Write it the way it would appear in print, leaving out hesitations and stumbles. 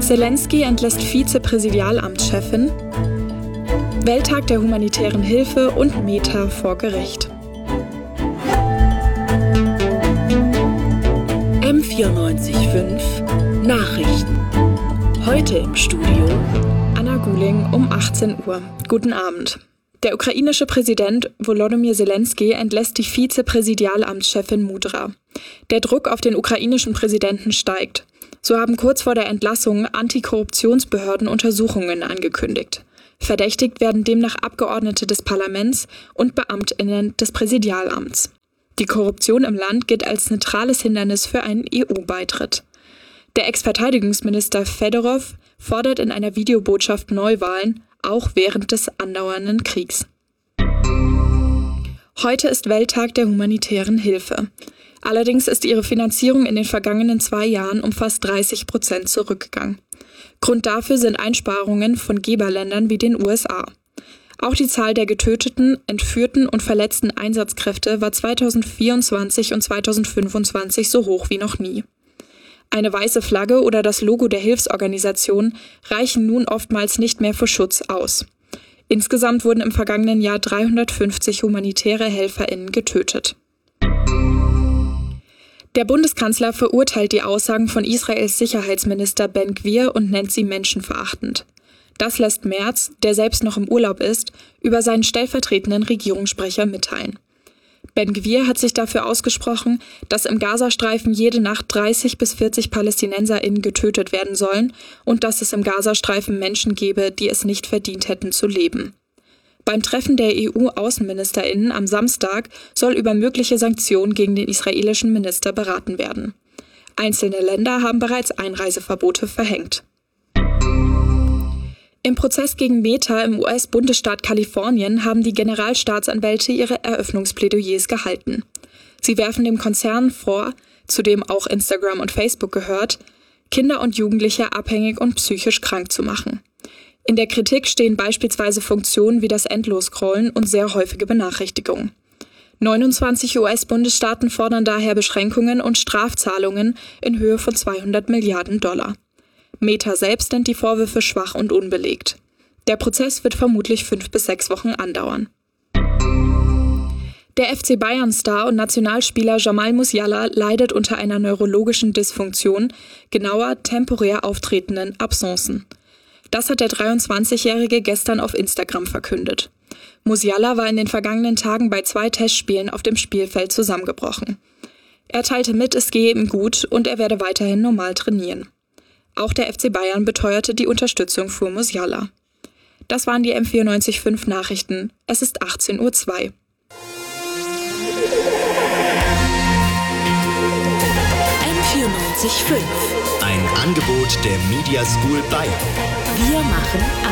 Selenskyj entlässt Vizepräsidialamtschefin, Welttag der humanitären Hilfe und Meta vor Gericht. M94.5 Nachrichten. Heute im Studio Anna Guling um 18 Uhr. Guten Abend. Der ukrainische Präsident Volodymyr Selenskyj entlässt die Vizepräsidialamtschefin Mudra. Der Druck auf den ukrainischen Präsidenten steigt. So haben kurz vor der Entlassung Antikorruptionsbehörden Untersuchungen angekündigt. Verdächtigt werden demnach Abgeordnete des Parlaments und BeamtInnen des Präsidialamts. Die Korruption im Land gilt als zentrales Hindernis für einen EU-Beitritt. Der Ex-Verteidigungsminister Fedorov fordert in einer Videobotschaft Neuwahlen, auch während des andauernden Kriegs. Heute ist Welttag der humanitären Hilfe. Allerdings ist ihre Finanzierung in den vergangenen 2 Jahren um fast 30% zurückgegangen. Grund dafür sind Einsparungen von Geberländern wie den USA. Auch die Zahl der getöteten, entführten und verletzten Einsatzkräfte war 2024 und 2025 so hoch wie noch nie. Eine weiße Flagge oder das Logo der Hilfsorganisation reichen nun oftmals nicht mehr für Schutz aus. Insgesamt wurden im vergangenen Jahr 350 humanitäre HelferInnen getötet. Der Bundeskanzler verurteilt die Aussagen von Israels Sicherheitsminister Ben Gvir und nennt sie menschenverachtend. Das lässt Merz, der selbst noch im Urlaub ist, über seinen stellvertretenden Regierungssprecher mitteilen. Ben Gvir hat sich dafür ausgesprochen, dass im Gazastreifen jede Nacht 30 bis 40 PalästinenserInnen getötet werden sollen und dass es im Gazastreifen Menschen gebe, die es nicht verdient hätten zu leben. Beim Treffen der EU-AußenministerInnen am Samstag soll über mögliche Sanktionen gegen den israelischen Minister beraten werden. Einzelne Länder haben bereits Einreiseverbote verhängt. Im Prozess gegen Meta im US-Bundesstaat Kalifornien haben die Generalstaatsanwälte ihre Eröffnungsplädoyers gehalten. Sie werfen dem Konzern vor, zu dem auch Instagram und Facebook gehört, Kinder und Jugendliche abhängig und psychisch krank zu machen. In der Kritik stehen beispielsweise Funktionen wie das Endlosscrollen und sehr häufige Benachrichtigungen. 29 US-Bundesstaaten fordern daher Beschränkungen und Strafzahlungen in Höhe von $200 Milliarden. Meta selbst nennt die Vorwürfe schwach und unbelegt. Der Prozess wird vermutlich 5 bis 6 Wochen andauern. Der FC Bayern-Star und Nationalspieler Jamal Musiala leidet unter einer neurologischen Dysfunktion, genauer temporär auftretenden Absencen. Das hat der 23-Jährige gestern auf Instagram verkündet. Musiala war in den vergangenen Tagen bei 2 Testspielen auf dem Spielfeld zusammengebrochen. Er teilte mit, es gehe ihm gut und er werde weiterhin normal trainieren. Auch der FC Bayern beteuerte die Unterstützung für Musiala. Das waren die M94.5 Nachrichten. Es ist 18:02 Uhr. M94.5 Ein Angebot der Media School Bayern. Wir machen